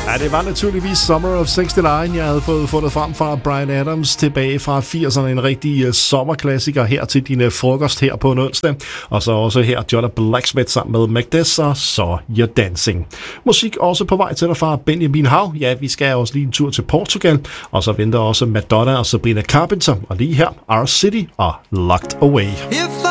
Ja, det var naturligvis Summer of 69, jeg havde fået fundet frem fra Bryan Adams tilbage fra 80'erne. En rigtig sommerklassiker her til din frokost her på en onsdag. Og så også her Jonna Blacksmith sammen med Magdes og så You're Dancing. Musik også på vej til dig fra Benjamin Hav. Ja, vi skal også lige en tur til Portugal. Og så venter også Madonna og Sabrina Carpenter. Og lige her, Our City og Locked Away.